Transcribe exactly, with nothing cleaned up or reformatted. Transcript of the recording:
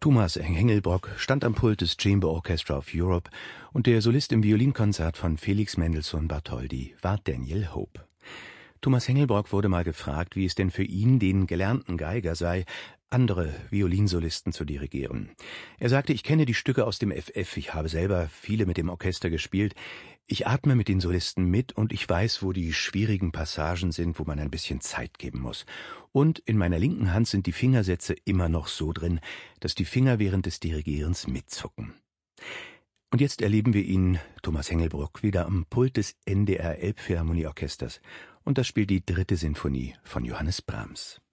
Thomas Hengelbrock stand am Pult des Chamber Orchestra of Europe und der Solist im Violinkonzert von Felix Mendelssohn Bartholdy war Daniel Hope. Thomas Hengelbrock wurde mal gefragt, wie es denn für ihn, den gelernten Geiger, sei, andere Violinsolisten zu dirigieren. Er sagte, ich kenne die Stücke aus dem F F, ich habe selber viele mit dem Orchester gespielt. Ich atme mit den Solisten mit und ich weiß, wo die schwierigen Passagen sind, wo man ein bisschen Zeit geben muss. Und in meiner linken Hand sind die Fingersätze immer noch so drin, dass die Finger während des Dirigierens mitzucken. Und jetzt erleben wir ihn, Thomas Hengelbrock, wieder am Pult des N D R Elbphilharmonieorchesters. Und das spielt die dritte Sinfonie von Johannes Brahms.